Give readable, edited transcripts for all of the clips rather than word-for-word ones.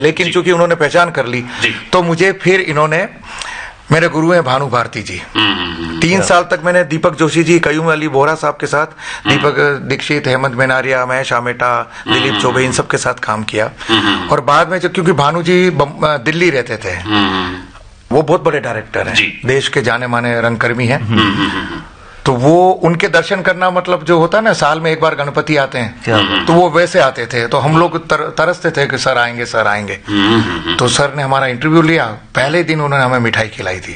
लेकिन चूंकि उन्होंने पहचान कर ली तो मुझे फिर इन्होंने, मेरे गुरु हैं भानु भारती जी, 3 साल तक मैंने दीपक जोशी जी, कयूम अली बोहरा साहब के साथ, दीपक दीक्षित, हेमंत बेनारिया, महेश आमेटा, दिलीप चौबे, इन सब के साथ काम किया। और बाद में जब, क्योंकि भानु जी दिल्ली रहते थे, वो बहुत बड़े डायरेक्टर हैं, देश के जाने माने रंगकर्मी हैं, तो वो उनके दर्शन करना मतलब जो होता है ना, साल में एक बार गणपति आते हैं, तो वो वैसे आते थे, तो हम लोग तरसते थे कि सर आएंगे सर आएंगे। तो सर ने हमारा इंटरव्यू लिया, पहले दिन उन्होंने हमें मिठाई खिलाई थी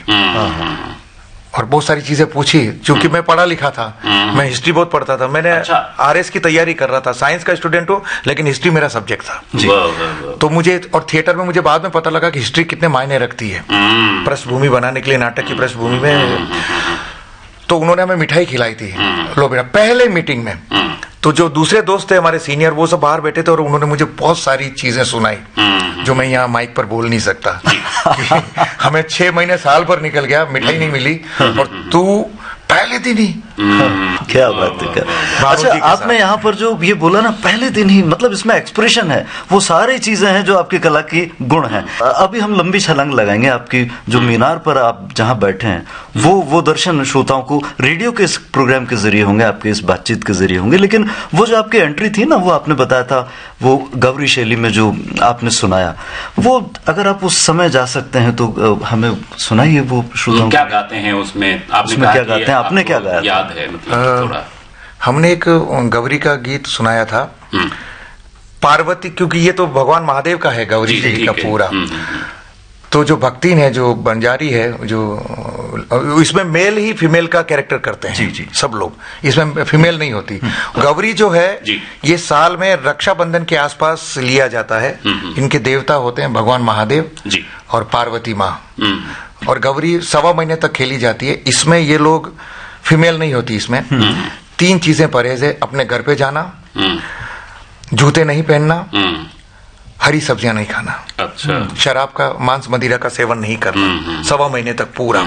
और बहुत सारी चीजें पूछी। क्योंकि मैं पढ़ा लिखा था, मैं हिस्ट्री बहुत पढ़ता था, मैंने आरएस की तैयारी कर रहा था, साइंस का स्टूडेंट हूँ लेकिन हिस्ट्री मेरा सब्जेक्ट था। तो मुझे, और थिएटर में मुझे बाद में पता लगा कि हिस्ट्री कितने मायने रखती है पृष्ठभूमि बनाने के लिए, नाटक की पृष्ठभूमि में। तो उन्होंने हमें मिठाई खिलाई थी, लो बेटा, पहले मीटिंग में। तो जो दूसरे दोस्त थे हमारे सीनियर, वो सब बाहर बैठे थे और उन्होंने मुझे बहुत सारी चीजें सुनाई जो मैं यहाँ माइक पर बोल नहीं सकता। हमें 6 महीने साल पर निकल गया, मिठाई नहीं मिली, और तू पहले दिन ही। क्या बात है, क्या। अच्छा, आपने यहाँ पर जो ये बोला ना, पहले दिन ही, मतलब इसमें एक्सप्रेशन है, वो सारी चीजें हैं जो आपकी कला की गुण हैं। अभी हम लंबी छलांग लगाएंगे, आपकी जो मीनार पर आप जहाँ बैठे हैं, वो दर्शन श्रोताओं को रेडियो के इस प्रोग्राम के जरिए होंगे, आपके इस बातचीत के जरिए होंगे। लेकिन वो जो आपकी एंट्री थी ना, वो आपने बताया था, वो गौरी शैली में जो आपने सुनाया, वो अगर आप उस समय जा सकते हैं तो हमें सुनाइए। वो श्रोताओं क्या गाते हैं उसमें क्या गाते हैं, आपने क्या गाया याद है? मतलब थोड़ा हमने एक गौरी का गीत सुनाया था, पार्वती, क्योंकि ये तो भगवान महादेव का है, गौरी जी का पूरा। तो जो भक्तिन है, जो बंजारी है, जो इसमें मेल ही फीमेल का कैरेक्टर करते हैं, जी। सब लोग, इसमें फीमेल नहीं होती। गौरी जो है ये साल में रक्षाबंधन के आसपास लिया जाता है। इनके देवता होते हैं भगवान महादेव और पार्वती माँ। और गौरी 1.25 महीने तक खेली जाती है। इसमें ये लोग, फीमेल नहीं होती इसमें। 3 चीजें परहेज है: अपने घर पे जाना, जूते नहीं पहनना, हरी सब्जियां नहीं खाना, अच्छा, शराब का, मांस मदिरा का सेवन नहीं करना, 1.25 महीने तक पूरा।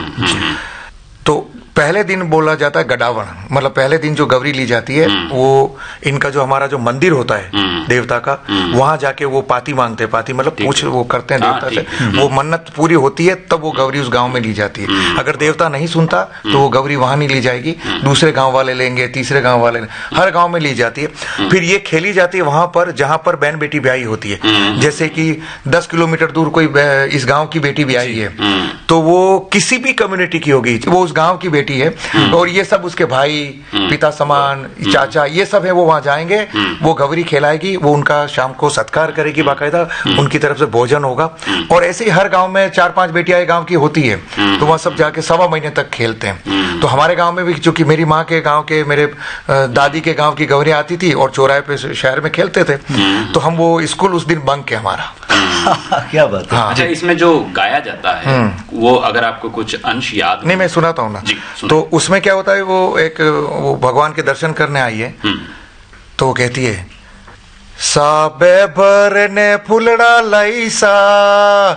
तो पहले दिन बोला जाता है गडावण, मतलब पहले दिन जो गौरी ली जाती है, वो इनका जो हमारा जो मंदिर होता है देवता का, वहां जाके वो पाती मांगते हैं, पाती मतलब पूछ वो करते हैं देवता से, वो मन्नत पूरी होती है तब वो गौरी उस गांव में ली जाती है। अगर देवता नहीं सुनता तो वो गौरी वहां नहीं ली जाएगी, दूसरे गांव वाले लेंगे, तीसरे गांव वाले, हर गांव में ली जाती है। फिर ये खेली जाती है वहां पर जहां पर बहन बेटी ब्याही होती है। जैसे कि 10 किलोमीटर दूर कोई इस गांव की बेटी ब्याही है, तो वो किसी भी कम्युनिटी की होगी, वो उस गांव की बेटी है, और ये सब उसके भाई, पिता समान, चाचा, ये सब है, वो वहां जाएंगे, वो गौरी खेलाएगी, वो उनका शाम को सत्कार करेगी, बाकायदा उनकी तरफ से भोजन होगा। और ऐसे ही हर गांव में 4-5 बेटियां गांव की होती है, तो वहां सब जाके 1.25 महीने तक खेलते हैं। तो हमारे गांव में भी, चूंकि मेरी माँ के गांव के, मेरे दादी के गांव की गौरी आती थी और चौराहे पे शहर में खेलते थे, तो हम वो स्कूल उस दिन बंक के हमारा। क्या बात है। अच्छा, इसमें जो गाया जाता है वो अगर आपको कुछ अंश याद? नहीं, मैं सुनाता हूँ ना। तो उसमें क्या होता है, वो भगवान के दर्शन करने आई है, तो वो कहती है, साबे भरने फुलड़ा लाई सा,